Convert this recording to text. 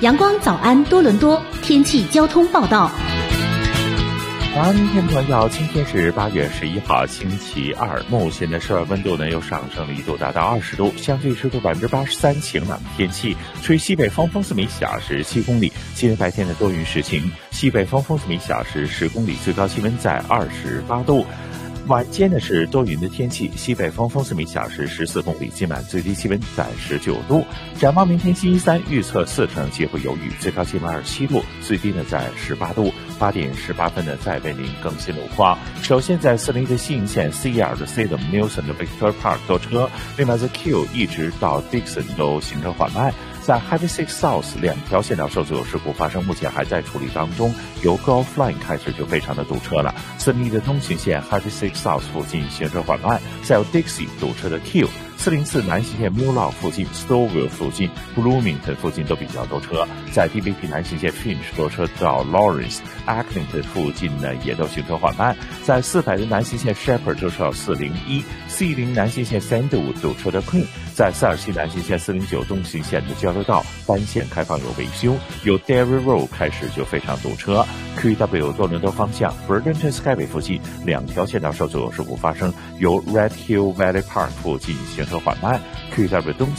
阳光早安多伦多天气交通报道。 早安，听众朋友，今天是8月11号，星期二。目前的室外温度呢又上升了1度，达到20度，相对湿度83%，晴朗的天气，吹西北风，风速每小时7公里。今天白天的多云时晴，西北风，风速每小时10公里，最高气温在28度。晚间呢是多云的天气，西北风，风速每小时14公里，今晚最低气温在19度。展望明天星期三，预测4成机会有雨，最高气温27度，最低呢在18度。8点18分呢，再为您更新路况。首先在401的西营线 CR 的 Salem Newson 的 Victor Park 多车，另外在 Q 一直到 Dixon 都行车缓慢。在 Highway 6 South 两条线道受阻有事故发生，目前还在处理当中。由 Gulf Line 开始就非常的堵车了。401的东行线 Highway 6 South 附近行车缓慢，再有 Dixie 堵车的 Q。404南行线 Mulock 附近 Stouffville 附近 Bloomington 附近都比较多车，在 DVP 南行线 Finch 多车到 Lawrence、Acklington 附近呢也都行车缓慢，在400的南行线 Shepherd 多车到401，410南行线 Sandwood 堵车的 Queen， 在427南行线409东行线的交流道单线开放有维修，由 Derry Road 开始就非常堵车。QEW 多伦多方向 Burlington Skyway 附近两条线道受阻有事故发生，由 Red Hill Valley Park 附近行车缓慢。QEW 东